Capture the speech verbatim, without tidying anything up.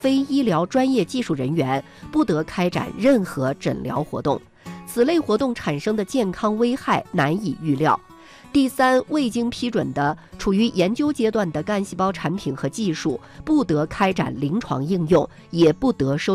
非医疗专业技术人员不得开展任何诊疗活动，此类活动产生的健康危害难以预料。第三，未经批准的处于研究阶段的干细胞产品和技术不得开展临床应用，也不得收